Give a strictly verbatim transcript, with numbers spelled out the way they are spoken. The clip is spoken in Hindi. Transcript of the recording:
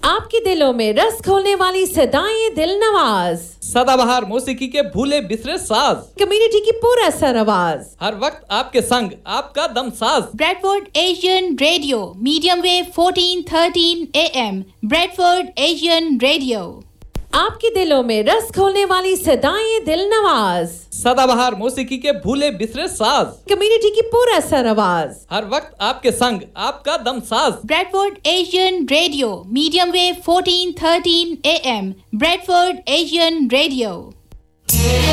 आपके दिलों में रस खोलने वाली सदाएं दिल नवाज, सदाबहार मौसीकी के भूले बिसरे साज, कम्युनिटी की पूरा सर आवाज, हर वक्त आपके संग आपका दम साज। Bradford Asian radio, medium wave fourteen thirteen A M. Bradford Asian radio, आपके दिलों में रस खोलने वाली सदाएं दिल नवाज, सदाबहार मौसीकी के भूले बिसरे साज, कम्युनिटी की पूरा सर आवाज, हर वक्त आपके संग आपका दम साज। Bradford Asian radio, medium wave fourteen thirteen A M. Bradford Asian radio.